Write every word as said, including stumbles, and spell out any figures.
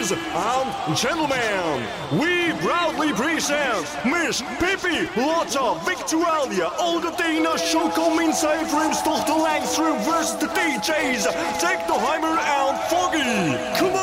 ladies and gentlemen, we proudly present Miss Pippi Lotta Victualia Alcatina Chocomin Cijfrims toch de Lijnstrom versus de D J's Tech the Heimer and Foggy. Come on!